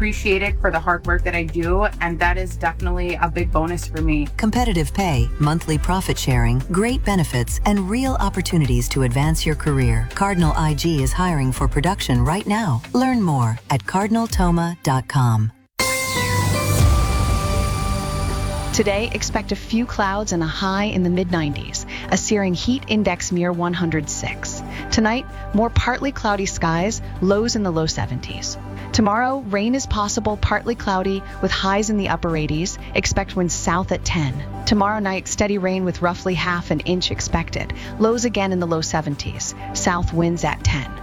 appreciated for the hard work that I do, and that is definitely a big bonus for me. Competitive pay, monthly profit sharing, great benefits, and real opportunities to advance your career. Cardinal IG is hiring for production right now. Learn more at cardinaltoma.com. Today, expect a few clouds and a high in the mid-90s, a searing heat index near 106. Tonight, more partly cloudy skies, lows in the low 70s. Tomorrow, rain is possible, partly cloudy, with highs in the upper 80s. Expect winds south at 10. Tomorrow night, steady rain with roughly half an inch expected. Lows again in the low 70s. South winds at 10.